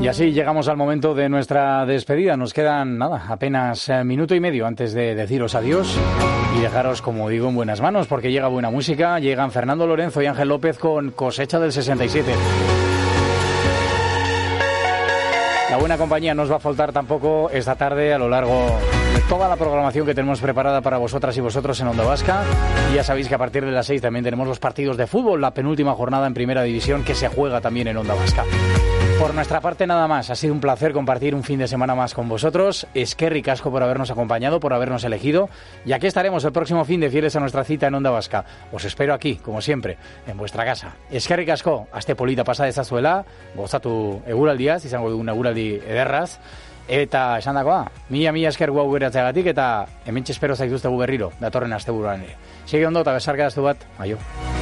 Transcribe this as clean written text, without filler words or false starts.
Y así llegamos al momento de nuestra despedida. Nos quedan, apenas minuto y medio antes de deciros adiós y dejaros, como digo, en buenas manos, porque llega buena música. Llegan Fernando Lorenzo y Ángel López con Cosecha del 67. La buena compañía no os va a faltar tampoco esta tarde a lo largo de toda la programación que tenemos preparada para vosotras y vosotros en Onda Vasca. Y ya sabéis que a partir de las 6 también tenemos los partidos de fútbol, la penúltima jornada en Primera División que se juega también en Onda Vasca. Por nuestra parte nada más, ha sido un placer compartir un fin de semana más con vosotros. Eskerrik asko por habernos acompañado, por habernos elegido. Y aquí estaremos el próximo fin de fieles a nuestra cita en Onda Vasca. Os espero aquí, como siempre, en vuestra casa. Eskerrik asko, aste polita pasa dezazuela, gozatu eguraldiaz, izango dugun eguraldi ederraz. Eta esandakoa, mila esker guau geratzeagatik eta hementxe espero zaituztegu berriro, datorren asteburuan ere. Segi ondo eta besarkadaztu bat, aio.